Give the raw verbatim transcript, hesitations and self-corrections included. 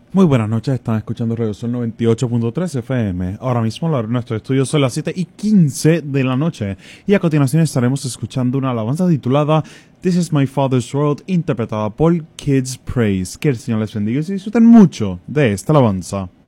Muy buenas noches, están escuchando Radio Sol noventa y ocho punto tres F M. Ahora mismo la hora de nuestro estudio son las siete y quince de la noche. Y a continuación estaremos escuchando una alabanza titulada This is My Father's World, interpretada por Kids Praise. Que el Señor les bendiga y se disfruten mucho de esta alabanza.